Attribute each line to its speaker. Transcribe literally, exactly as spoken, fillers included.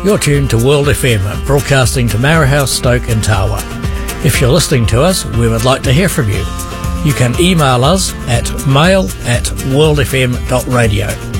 Speaker 1: You're tuned to World F M, broadcasting to Marahau, Stoke and Tawa. If you're listening to us, we would like to hear from you. You can email us at mail at worldfm dot radio.